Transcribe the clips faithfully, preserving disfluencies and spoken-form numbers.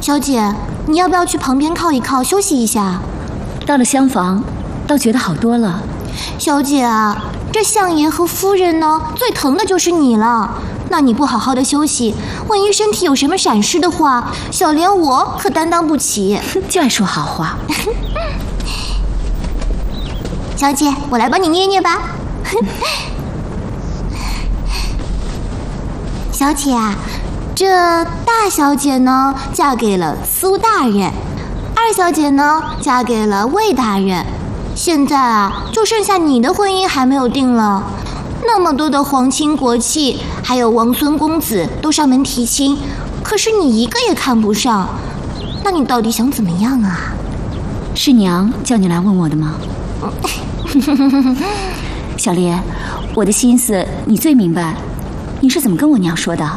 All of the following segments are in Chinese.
小姐，你要不要去旁边靠一靠，休息一下？ 到了厢房，倒觉得好多了。 小姐啊，这相爷和夫人呢，最疼的就是你了。那你不好好的休息，万一身体有什么闪失的话，小莲我可担当不起。 就爱说好话。 小姐，我来帮你捏捏吧。小姐啊，这大小姐呢嫁给了苏大人，二小姐呢嫁给了魏大人，现在啊就剩下你的婚姻还没有定了。那么多的皇亲国戚，还有王孙公子都上门提亲，可是你一个也看不上，那你到底想怎么样啊？ 是娘叫你来问我的吗？小莲，我的心思你最明白，你是怎么跟我娘说的？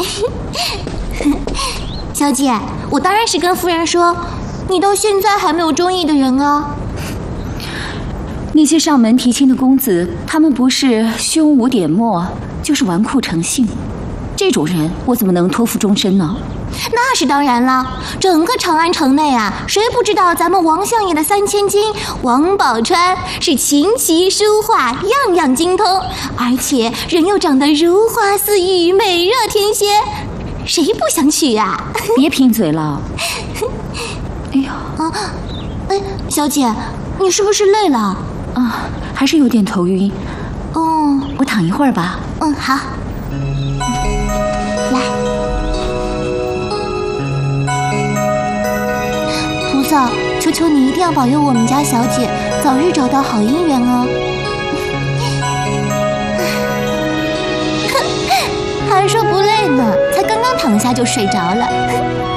小姐，我当然是跟夫人说，你到现在还没有中意的人啊。 那些上门提亲的公子，他们不是胸无点墨，就是纨绔成性，这种人我怎么能托付终身呢？ 那是当然了，整个长安城内啊，谁不知道咱们王相爷的三千金王宝钏是琴棋书画样样精通，而且人又长得如花似玉，美若天仙，谁不想娶啊？ 别贫嘴了。哎呦啊，哎，小姐，你是不是累了？ 啊，还是有点头晕。 哦， 我躺一会儿吧。 嗯，好。来，菩萨，求求你一定要保佑我们家小姐早日找到好姻缘哦。还说不累呢，才刚刚躺下就睡着了。